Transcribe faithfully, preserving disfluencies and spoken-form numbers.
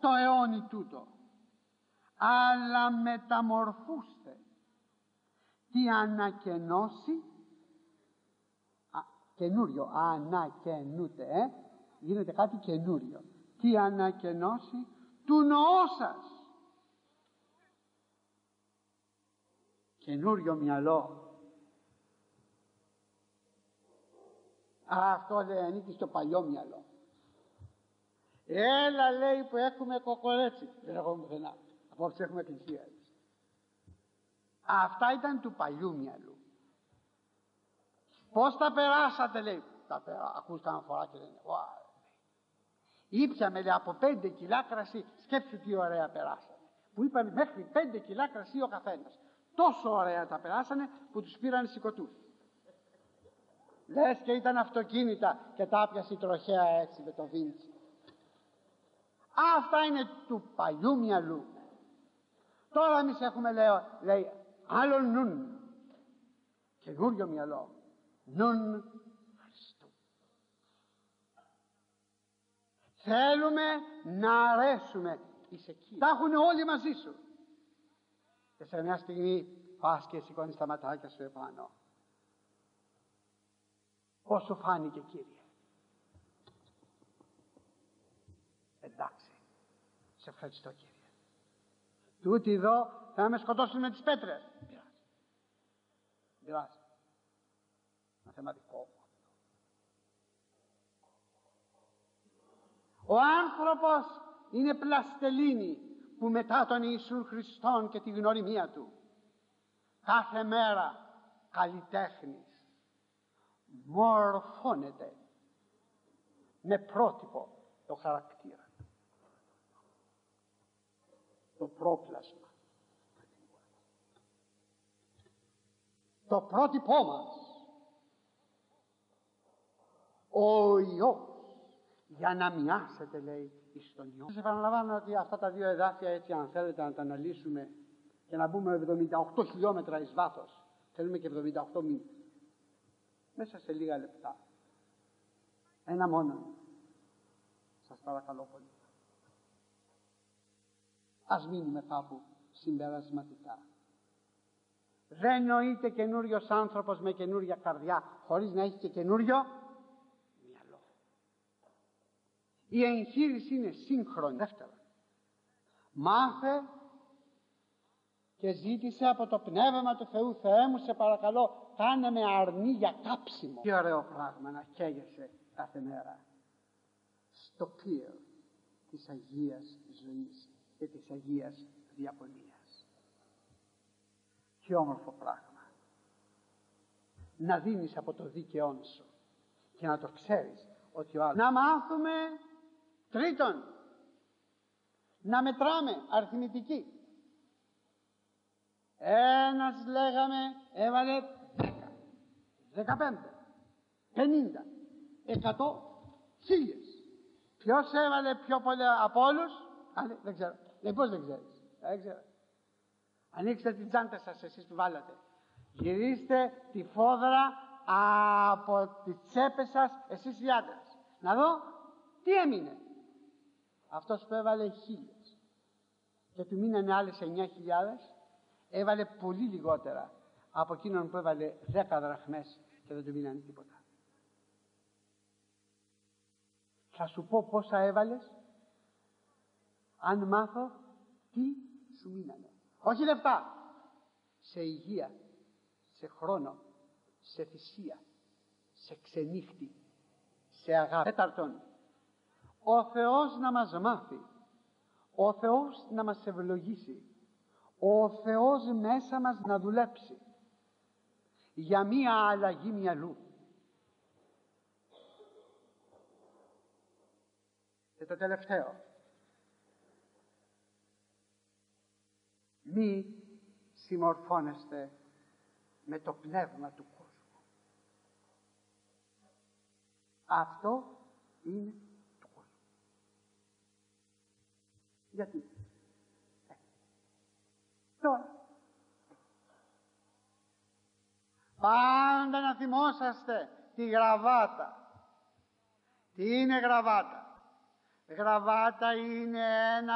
το αιώνι τούτο, αλλά μεταμορφούστε τι ανακαινώσει, α, καινούριο, ανακαινούτε, ε, γίνεται κάτι καινούριο, τι ανακαινώσει του νοό σας. Καινούριο μυαλό. Αυτό λέει ανήκει στο παλιό μυαλό. Έλα, λέει, που έχουμε κοκορέτσι. Δεν έχουμε πουθενά. Απόψε έχουμε εκκλησία, έτσι. Αυτά ήταν του παλιού μυαλού. Πώς τα περάσατε, λέει. Τα πέρα, ακούς κανένα φορά και λένε, wow. Ήπιαμε, λέει, από πέντε κιλά κρασί. Σκέψου τι ωραία περάσανε. Που είπαν μέχρι πέντε κιλά κρασί ο καθένας. Τόσο ωραία τα περάσανε που τους πήραν σηκωτούς. Λες και ήταν αυτοκίνητα και τα πιασε η τροχέα έτσι με το βίντσι. Αυτά είναι του παλιού μυαλού. Τώρα εμείς έχουμε, λέω, λέει, άλλο νουν, καινούριο μυαλό, νουν Χριστού. Θέλουμε να αρέσουμε εις εκεί. Τα έχουν όλοι μαζί σου. Και σε μια στιγμή πας και σηκώνεις τα ματάκια σου επάνω. Πώς σου φάνηκε, Κύριε? Εντάξει, σε ευχαριστώ, Κύριε. Τούτοι εδώ θα με σκοτώσουν με τις πέτρες. Πειράζει. Πειράζει. Ένα θέμα δικό μου. Ο άνθρωπος είναι πλαστελίνη που μετά τον Ιησού Χριστόν και τη γνωριμία του κάθε μέρα καλλιτέχνης μορφώνεται με πρότυπο το χαρακτήρα του, το πρόπλασμα, το πρότυπό μας, ο Υιός, για να μοιάσετε, λέει, εις τον Υιό. Σας επαναλαμβάνω ότι αυτά τα δύο εδάφια, έτσι, αν θέλετε να τα αναλύσουμε και να μπούμε εβδομήντα οκτώ χιλιόμετρα εις βάθος, θέλουμε και εβδομήντα οκτώ μήνες, μέσα σε λίγα λεπτά. Ένα μόνο. Σας παρακαλώ πολύ. Ας μείνουμε κάπου συμπερασματικά. Δεν νοείται καινούριος άνθρωπος με καινούρια καρδιά χωρίς να έχει και καινούριο μυαλό. Η εγχείρηση είναι σύγχρονη. Δεύτερον, μάθε και ζήτησε από το Πνεύμα του Θεού, Θεέ μου, σε παρακαλώ, κάνε με αρνή για κάψιμο. Τι ωραίο πράγμα να καίγεσαι κάθε μέρα στο πύρ της Αγίας ζωής και της Αγίας διαπονίας. Τι όμορφο πράγμα να δίνεις από το δίκαιόν σου και να το ξέρεις ότι ο άλλος. Να μάθουμε τρίτον, να μετράμε αριθμητική. Ένας, λέγαμε, έβαλε δέκα, δεκαπέντε, πενήντα, εκατό, χίλιες. Ποιος έβαλε πιο πολλά από όλους? Α, δεν ξέρω. Λέει, πώς δεν ξέρεις? Δεν ξέρω. Ανοίξτε την τσάντα σας εσείς που βάλατε. Γυρίστε τη φόδρα από τις τσέπες σας εσείς οι άντρες. Να δω τι έμεινε. Αυτός που έβαλε χίλιες και του μείνανε άλλες εννιά χιλιάδες, έβαλε πολύ λιγότερα από εκείνον που έβαλε δέκα δραχμές και δεν του μείνανε τίποτα. Θα σου πω πόσα έβαλες αν μάθω τι σου μείνανε. Όχι λεφτά, σε υγεία, σε χρόνο, σε θυσία, σε ξενύχτη, σε αγάπη. Τέταρτον, ο Θεός να μας μάθει, ο Θεός να μας ευλογήσει, ο Θεός μέσα μας να δουλέψει για μία αλλαγή μυαλού. Και το τελευταίο, μη συμμορφώνεστε με το πνεύμα του κόσμου. Αυτό είναι του κόσμου. Γιατί? Ε, τώρα πάντα να θυμόσαστε τη γραβάτα. Τι είναι γραβάτα? Γραβάτα είναι ένα